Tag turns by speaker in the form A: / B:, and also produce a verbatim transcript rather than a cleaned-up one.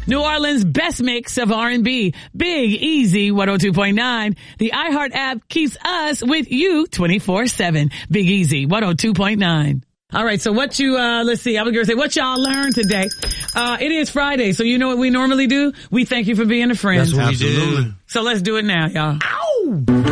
A: New Orleans' best mix of R and B. Big Easy one oh two point nine. The iHeart app keeps us with you twenty-four seven. Big Easy one oh two point nine. All right, so what you, uh, let's see, I was going to say, what y'all learned today? Uh, it is Friday, so you know what we normally do? We thank you for being a friend.
B: That's what we do.
A: So let's do it now, y'all. Ow!